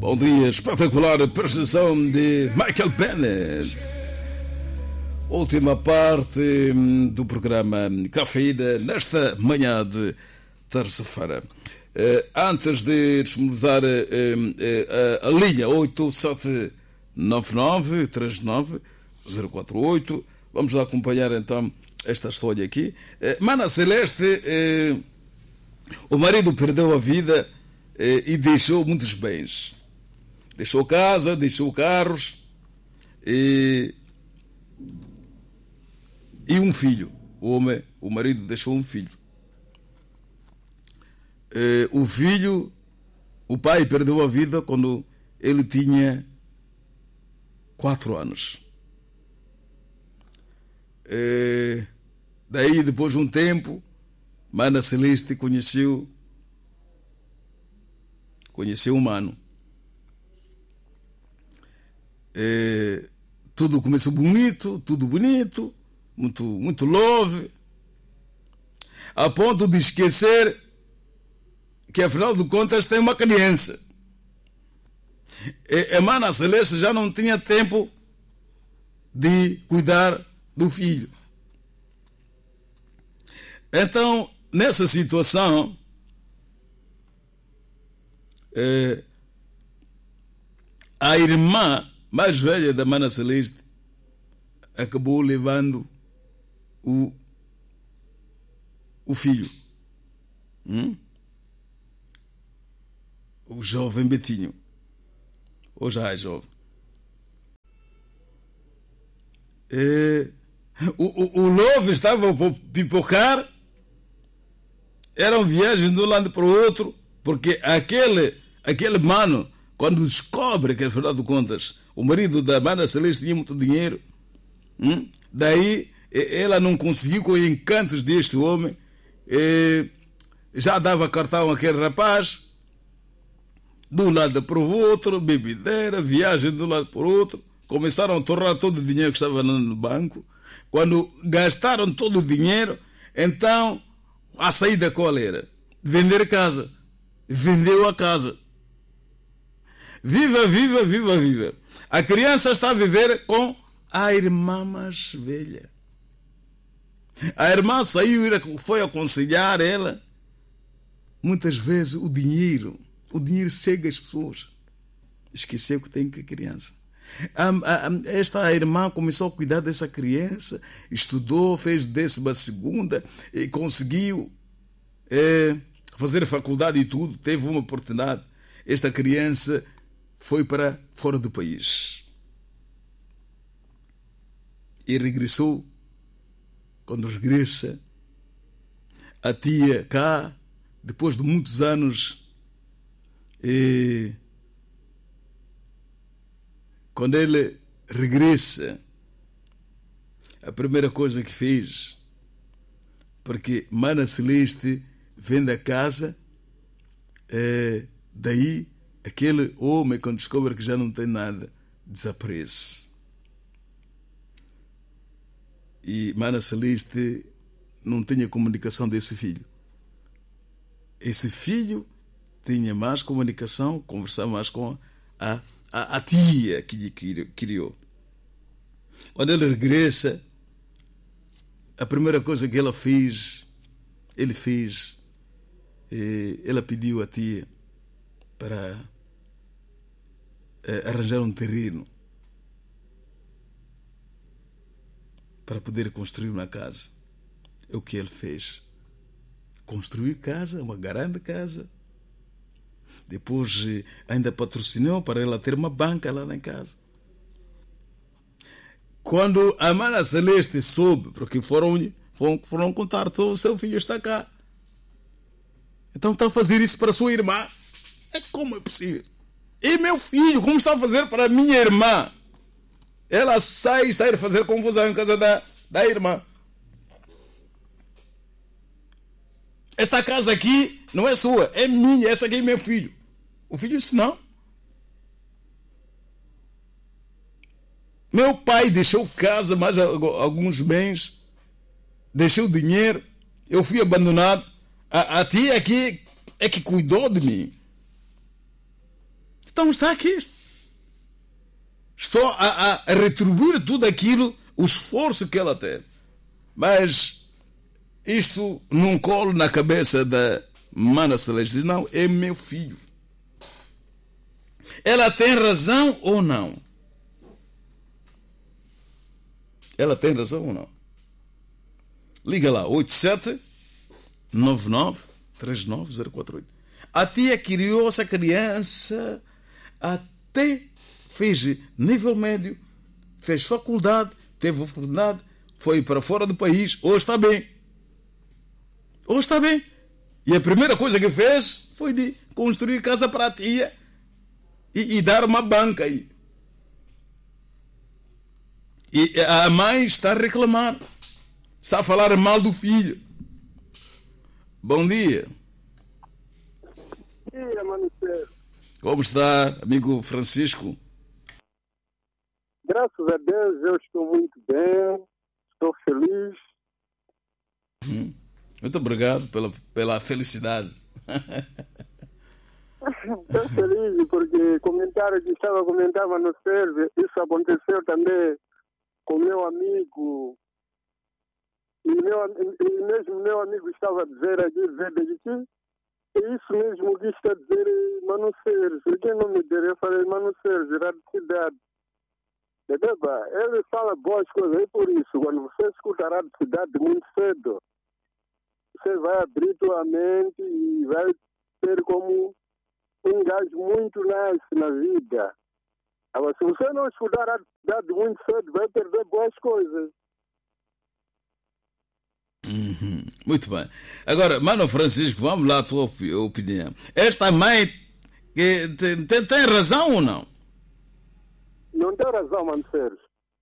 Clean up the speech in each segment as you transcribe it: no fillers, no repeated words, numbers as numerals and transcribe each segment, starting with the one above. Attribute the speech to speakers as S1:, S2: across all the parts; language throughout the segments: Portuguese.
S1: Bom dia, espetacular prestação de Michael Bennett. Última parte do programa Cafeína nesta manhã de terça-feira. Antes de disponibilizar a linha 8799-39-048, vamos acompanhar então esta história aqui. Mana Celeste, o marido perdeu a vida e deixou muitos bens. Deixou casa, deixou carros e um filho. O marido deixou um filho. O filho, o pai perdeu a vida quando ele tinha 4 anos. Daí, depois de um tempo, Mana Celeste conheceu um mano. Tudo começou bonito, muito love, a ponto de esquecer que afinal de contas tem uma criança. A Mana Celeste já não tinha tempo de cuidar do filho. Então, nessa situação, a irmã mais velha da Mana Celeste acabou levando o filho, o jovem Betinho, ou já é jovem. O love estava a pipocar, eram viagens de um lado para o outro, porque aquele mano, quando descobre que, afinal de contas, o marido da Mana Celeste tinha muito dinheiro, daí ela não conseguiu com os encantos deste homem, já dava cartão àquele rapaz, de um lado para o outro, bebedeira, viagem de um lado para o outro, começaram a torrar todo o dinheiro que estava no banco. Quando gastaram todo o dinheiro, então a saída qual era? Vender casa. Vendeu a casa. Viva. A criança está a viver com a irmã mais velha. A irmã saiu e foi aconselhar ela. Muitas vezes o dinheiro cega as pessoas. Esqueceu que tem que criança. Esta irmã começou a cuidar dessa criança, estudou, fez 12ª e conseguiu fazer faculdade e tudo, teve uma oportunidade. Esta criança foi para fora do país e regressou. Quando regressa, a tia cá, depois de muitos anos, quando ele regressa, a primeira coisa que fez, porque Mana Celeste vende a casa, daí aquele homem, quando descobre que já não tem nada, desaparece. E Mana Celeste não tinha comunicação desse filho. Esse filho tinha mais comunicação, conversava mais com a tia que lhe criou. Quando ele regressa, a primeira coisa que ela fez, ela pediu à tia para arranjar um terreno para poder construir uma casa. É o que ele fez. Construiu casa, uma grande casa. Depois ainda patrocinou para ela ter uma banca lá em casa. Quando a Mana Celeste soube, porque foram contar, todo o seu filho está cá. Então está a fazer isso para a sua irmã. Como é possível? E meu filho, como está a fazer para a minha irmã? Ela sai e está a fazer confusão em casa da irmã. Esta casa aqui não é sua, é minha, essa aqui é meu filho. O filho disse não. Meu pai deixou casa, mais alguns bens, deixou dinheiro, eu fui abandonado. A tia aqui é que cuidou de mim. Então está aqui. Estou a retribuir tudo aquilo, o esforço que ela teve. Mas isto não cola na cabeça da Mana Celeste. Diz, não, é meu filho. Ela tem razão ou não? Ela tem razão ou não? Liga lá, 8799390448. A tia criou essa criança até fez nível médio, fez faculdade, teve oportunidade, foi para fora do país, hoje está bem. Hoje está bem. E a primeira coisa que fez foi de construir casa para a tia e dar uma banca aí. E a mãe está a reclamar. Está a falar mal do filho. Bom dia.
S2: Bom dia, Manuel.
S1: Como está, amigo Francisco?
S2: Graças a Deus, eu estou muito bem. Estou feliz.
S1: Muito obrigado pela felicidade.
S2: Estou feliz porque comentário que estava comentando no server, isso aconteceu também com meu amigo. E mesmo meu amigo estava a dizer aqui, é isso mesmo que está a dizer Mano Sérgio. Quem não me der, eu falei Mano Sérgio, era de cidade. Ele fala boas coisas, é por isso, quando você escutará de cidade muito cedo, você vai abrir tua mente e vai ter como um gajo muito nice na vida. Agora, se você não escutar a cidade muito cedo, vai perder boas coisas.
S1: Muito bem. Agora, Mano Francisco, vamos lá a tua opinião. Esta mãe tem razão ou não?
S2: Não tem razão, Mano Sérgio.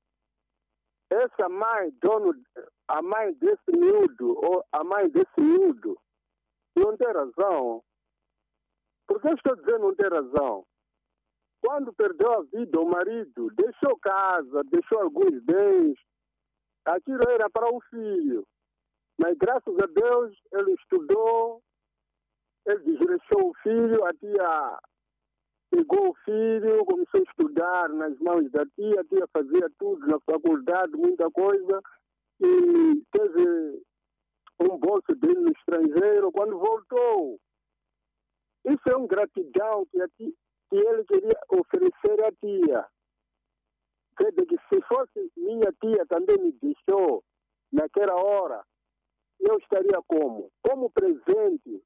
S2: Essa mãe, a mãe desse miúdo, ou a mãe desse miúdo, não tem razão. Por que eu estou dizendo não tem razão? Quando perdeu a vida, o marido deixou casa, deixou alguns bens, aquilo era para o filho. Mas graças a Deus, ele estudou, ele desgrechou o filho, a tia pegou o filho, começou a estudar nas mãos da tia, a tia fazia tudo na faculdade, muita coisa, e teve um bolso dele no estrangeiro. Quando voltou, isso é uma gratidão que ele queria oferecer à tia. Quer dizer que se fosse minha tia também me deixou naquela hora, eu estaria como? Como presente.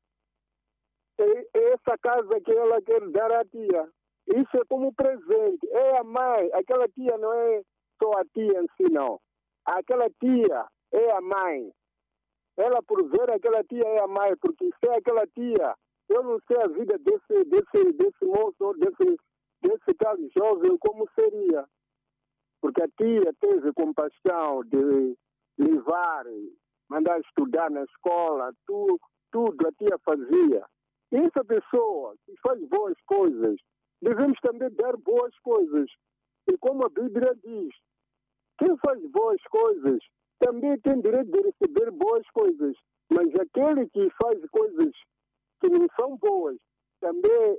S2: É essa casa que ela quer dar à tia. Isso é como presente. É a mãe. Aquela tia não é só a tia em si, não. Aquela tia é a mãe. Ela, por ver aquela tia, é a mãe. Porque se é aquela tia, eu não sei a vida desse moço, desse tal jovem, como seria. Porque a tia teve compaixão de levar, mandar estudar na escola, tudo a tia fazia. E essa pessoa que faz boas coisas, devemos também dar boas coisas. E como a Bíblia diz, quem faz boas coisas também tem direito de receber boas coisas. Mas aquele que faz coisas que não são boas, também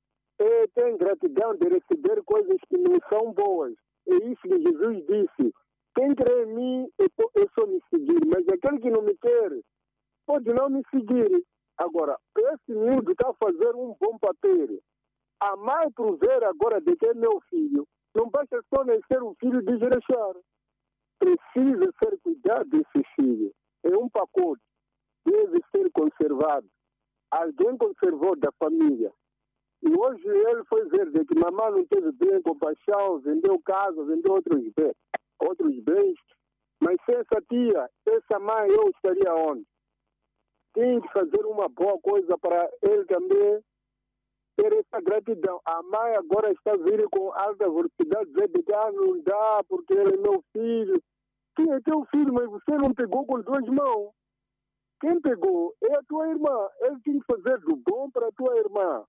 S2: tem gratidão de receber coisas que não são boas. É isso que Jesus disse. Quem crê em mim, é só me seguir. Mas aquele que não me quer, pode não me seguir. Agora, esse miúdo está a fazer um bom papel. A mãe, por ver agora de que é meu filho, não basta só nascer um filho desgraçado. Precisa ser cuidado desse filho. É um pacote. Deve ser conservado. Alguém conservou da família. E hoje ele foi ver de que mamãe não teve bem, compaixão, vendeu casa, vendeu outros bens. Mas sem essa tia, essa mãe, eu estaria onde? Tem que fazer uma boa coisa para ele também ter essa gratidão. A mãe agora está vindo com alta velocidade, dizer que não dá porque ele é meu filho. Quem é teu filho, mas você não pegou com duas mãos? Quem pegou é a tua irmã. Ele tem que fazer do bom para a tua irmã.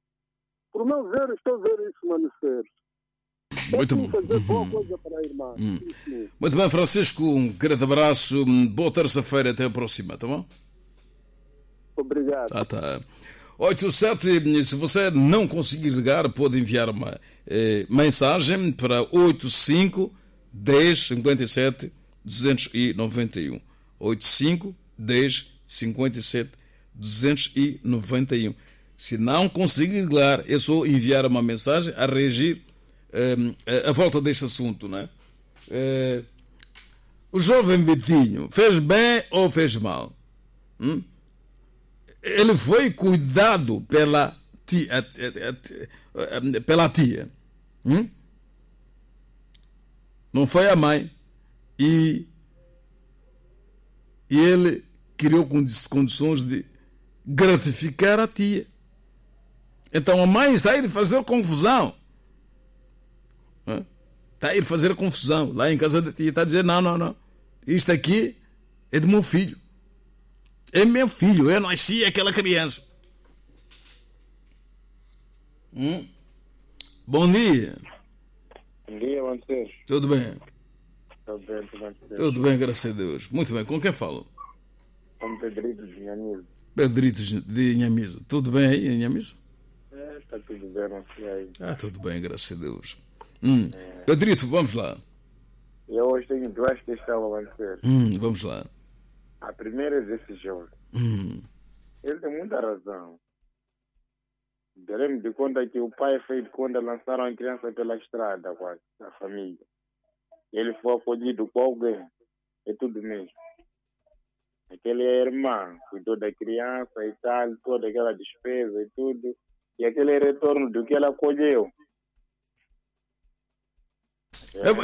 S2: Por meu ver, estou a ver isso, Mano Sérgio.
S1: Muito bom.
S2: Fazer boa coisa para a irmã.
S1: Muito bem, Francisco, um grande abraço. Boa terça-feira, até a próxima, tá bom?
S2: Obrigado.
S1: Tá. 87, se você não conseguir ligar, pode enviar uma mensagem para 85 10 57 291. 85 10 57 291. Se não conseguir ligar, é só enviar uma mensagem a reagir a volta deste assunto, né? O jovem Betinho fez bem ou fez mal? Ele foi cuidado pela tia. Não foi a mãe. E ele criou condições de gratificar a tia. Então a mãe está a ir fazer confusão. Está a ir fazer confusão. Lá em casa da tia está a dizer, não. Isto aqui é do meu filho. É meu filho. Eu nasci aquela criança. Bom dia.
S3: Bom dia, Manceiro.
S1: Tudo bem?
S3: Tudo
S1: bem, graças a Deus. Muito bem. Com quem falo?
S3: Com Pedrito de Nhamiso.
S1: Pedrito de Nhamiso. Tudo bem aí em Nhamiso?
S3: Está tudo bem, não sei aí.
S1: Tudo bem, graças a Deus. Pedrito, vamos lá.
S3: Eu hoje tenho duas questões, Manceiro.
S1: Vamos lá.
S3: A primeira é desse jovem. Ele tem muita razão. Daremos de conta que o pai fez de conta lançaram a criança pela estrada, quase, a família. Ele foi acolhido com alguém. É tudo mesmo. Aquela irmã cuidou da criança e tal, toda aquela despesa e tudo. E aquele retorno do que ela acolheu.